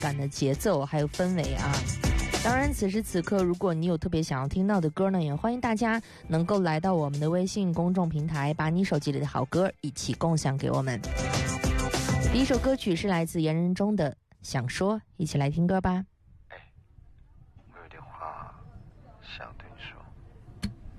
感的节奏还有氛围啊。当然此时此刻如果你有特别想要听到的歌呢，也欢迎大家能够来到我们的微信公众平台，把你手机里的好歌一起共享给我们。第一首歌曲是来自言人中的想说，一起来听歌吧。